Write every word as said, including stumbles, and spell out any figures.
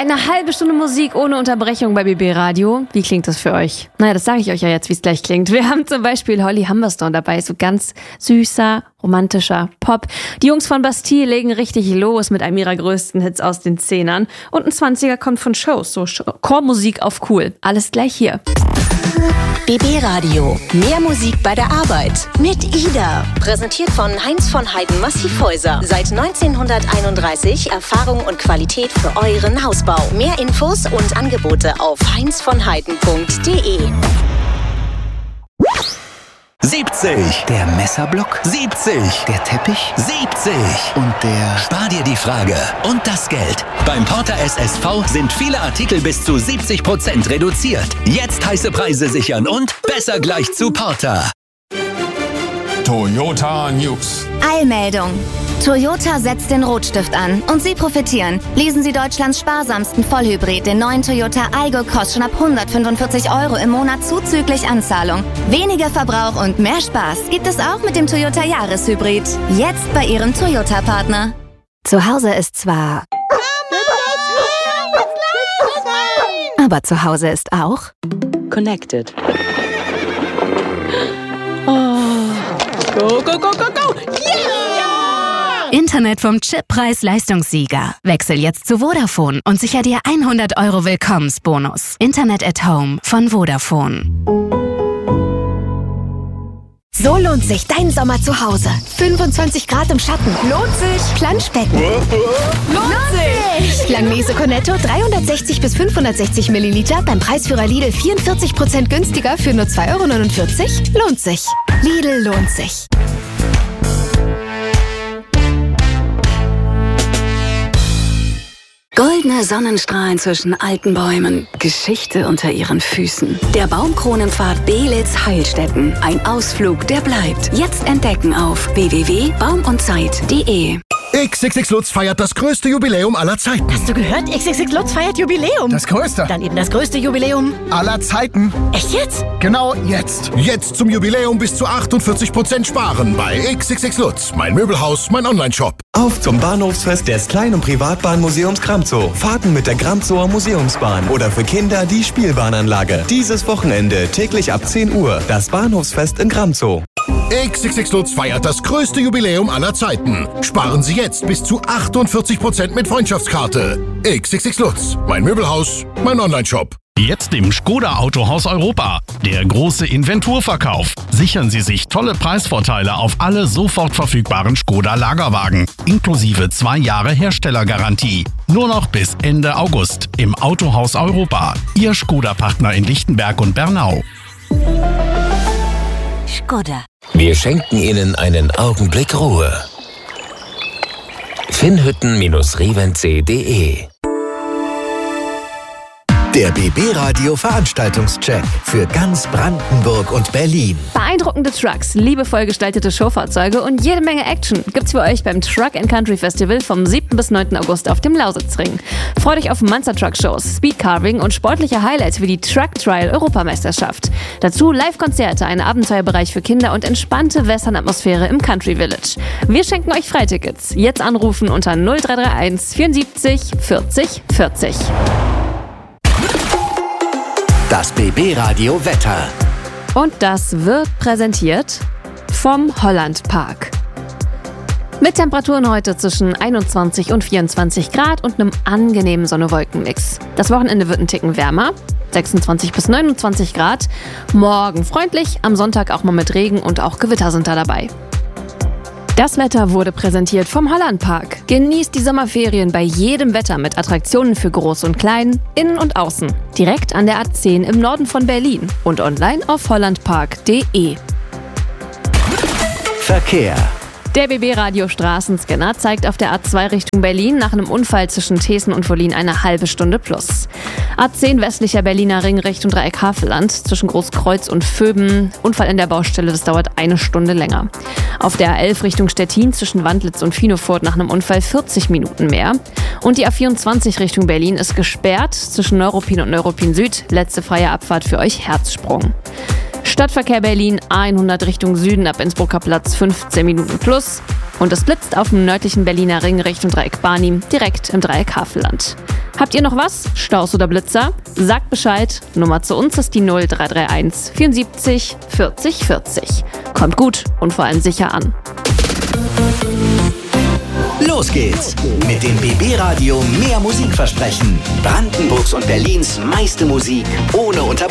Eine halbe Stunde Musik ohne Unterbrechung bei B B Radio. Wie klingt das für euch? Naja, das sage ich euch ja jetzt, wie es gleich klingt. Wir haben zum Beispiel Holly Humberstone dabei, so ganz süßer, romantischer Pop. Die Jungs von Bastille legen richtig los mit einem ihrer größten Hits aus den Zehnern. Und ein Zwanziger kommt von Shows, so Chormusik auf cool. Alles gleich hier. B B Radio. Mehr Musik bei der Arbeit. Mit Ida. Präsentiert von Heinz von Heiden Massivhäuser. Seit neunzehnhunderteinunddreißig Erfahrung und Qualität für euren Hausbau. Mehr Infos und Angebote auf heinz von heiden punkt de. siebzig. Der Messerblock. siebzig. Der Teppich. siebzig. Und der... Spar dir die Frage und das Geld. Beim Porter S S V sind viele Artikel bis zu siebzig Prozent reduziert. Jetzt heiße Preise sichern und besser gleich zu Porter. Toyota News. Eilmeldung. Toyota setzt den Rotstift an und Sie profitieren. Lesen Sie Deutschlands sparsamsten Vollhybrid, den neuen Toyota Aygo, kostet schon ab hundertfünfundvierzig Euro im Monat zuzüglich Anzahlung. Weniger Verbrauch und mehr Spaß gibt es auch mit dem Toyota Jahreshybrid. Jetzt bei Ihrem Toyota-Partner. Zu Hause ist zwar... Aber zu Hause ist auch... Connected. Oh. Go, go, go, go, go! Yeah! Internet vom Chip Preis-Leistungssieger. Wechsel jetzt zu Vodafone und sicher dir hundert Euro Willkommensbonus. Internet at Home von Vodafone. So lohnt sich dein Sommer zu Hause. fünfundzwanzig Grad im Schatten. Lohnt sich. Planschbecken. Lohnt sich. Langnese Cornetto dreihundertsechzig bis fünfhundertsechzig Milliliter beim Preisführer Lidl vierundvierzig Prozent günstiger für nur zwei Euro neunundvierzig. Lohnt sich. Lidl lohnt sich. Goldene Sonnenstrahlen zwischen alten Bäumen, Geschichte unter ihren Füßen. Der Baumkronenpfad Beelitz-Heilstätten. Ein Ausflug, der bleibt. Jetzt entdecken auf w w w punkt baum und zeit punkt de. X X X Lutz feiert das größte Jubiläum aller Zeiten. Hast du gehört? X X X Lutz feiert Jubiläum. Das größte. Dann eben das größte Jubiläum aller Zeiten. Echt jetzt? Genau jetzt. Jetzt zum Jubiläum bis zu achtundvierzig Prozent sparen bei X X X Lutz. Mein Möbelhaus, mein Onlineshop. Auf zum Bahnhofsfest des Klein- und Privatbahnmuseums Gramzow. Fahrten mit der Gramzower Museumsbahn oder für Kinder die Spielbahnanlage. Dieses Wochenende täglich ab zehn Uhr. Das Bahnhofsfest in Gramzow. X X X Lutz feiert das größte Jubiläum aller Zeiten. Sparen Sie jetzt bis zu achtundvierzig Prozent mit Freundschaftskarte. X X X Lutz. Mein Möbelhaus, mein Onlineshop. Jetzt im Skoda Autohaus Europa. Der große Inventurverkauf. Sichern Sie sich tolle Preisvorteile auf alle sofort verfügbaren Skoda Lagerwagen. Inklusive zwei Jahre Herstellergarantie. Nur noch bis Ende August im Autohaus Europa. Ihr Skoda-Partner in Lichtenberg und Bernau. Skoda. Wir schenken Ihnen einen Augenblick Ruhe. Finnhütten Reventse punkt de. Der B B Radio Veranstaltungscheck für ganz Brandenburg und Berlin. Beeindruckende Trucks, liebevoll gestaltete Showfahrzeuge und jede Menge Action gibt's für euch beim Truck and Country Festival vom siebten bis neunten August auf dem Lausitzring. Freut euch auf Monster Truck Shows, Speedcarving und sportliche Highlights wie die Truck Trial Europameisterschaft. Dazu Live-Konzerte, ein Abenteuerbereich für Kinder und entspannte Western-Atmosphäre im Country Village. Wir schenken euch Freitickets. Jetzt anrufen unter null drei drei eins vierundsiebzig vierzig vierzig. Das B B Radio Wetter. Und das wird präsentiert vom Holland Park. Mit Temperaturen heute zwischen einundzwanzig und vierundzwanzig Grad und einem angenehmen Sonne-Wolken-Mix. Das Wochenende wird ein Ticken wärmer, sechsundzwanzig bis neunundzwanzig Grad. Morgen freundlich, am Sonntag auch mal mit Regen und auch Gewitter sind da dabei. Das Wetter wurde präsentiert vom Holland Park. Genießt die Sommerferien bei jedem Wetter mit Attraktionen für Groß und Klein, innen und außen. Direkt an der A zehn im Norden von Berlin und online auf hollandpark punkt de. Verkehr. Der B B-Radio Straßenscanner zeigt auf der A zwei Richtung Berlin nach einem Unfall zwischen Thesen und Wollin eine halbe Stunde plus. A zehn westlicher Berliner Ring Richtung Dreieck Havelland zwischen Großkreuz und Vöben. Unfall in der Baustelle, das dauert eine Stunde länger. Auf der A elf Richtung Stettin zwischen Wandlitz und Finofurt nach einem Unfall vierzig Minuten mehr. Und die A vierundzwanzig Richtung Berlin ist gesperrt zwischen Neuruppin und Neuruppin Süd. Letzte freie Abfahrt für euch Herzsprung. Stadtverkehr Berlin A hundert Richtung Süden ab Innsbrucker Platz fünfzehn Minuten plus. Und es blitzt auf dem nördlichen Berliner Ring Richtung Dreieck Barnim direkt im Dreieck Havelland. Habt ihr noch was? Staus oder Blitzer? Sagt Bescheid. Nummer zu uns ist die null drei drei eins vierundsiebzig vierzig vierzig. Kommt gut und vor allem sicher an. Los geht's mit dem B B Radio Mehr Musik versprechen. Brandenburgs und Berlins meiste Musik ohne Unterbrechung.